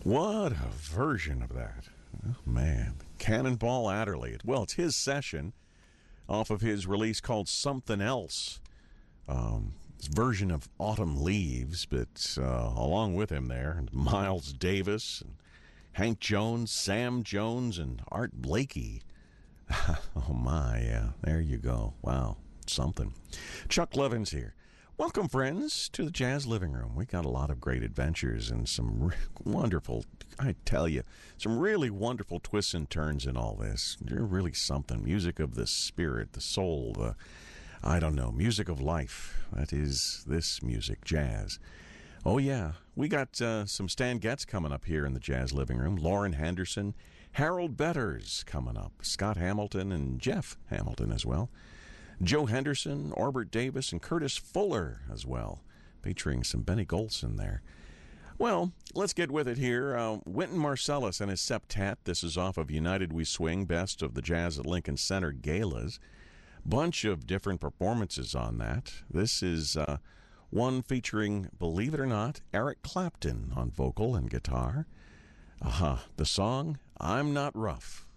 What a version of that. Oh, man. Cannonball Adderley. Well, it's his session off of his release called Something Else. His version of Autumn Leaves, but along with him there, Miles Davis, and Hank Jones, Sam Jones, and Art Blakey. Oh, my, yeah. There you go. Wow. Something. Chuck Levins here. Welcome, friends, to the Jazz Living Room. We got a lot of great adventures and some wonderful, I tell you, some really wonderful twists and turns in all this. They're really something. Music of the spirit, the soul, I don't know, music of life. That is this music, jazz. Oh, yeah. We got some Stan Getz coming up here in the Jazz Living Room. Lauren Henderson, Harold Betters coming up. Scott Hamilton and Jeff Hamilton as well. Joe Henderson, Orbert Davis, and Curtis Fuller as well, featuring some Benny Golson there. Well, let's get with it here. Wynton Marsalis and his septet. This is off of United We Swing, Best of the Jazz at Lincoln Center Galas. Bunch of different performances on that. This is one featuring, believe it or not, Eric Clapton on vocal and guitar. The song, I'm Not Rough.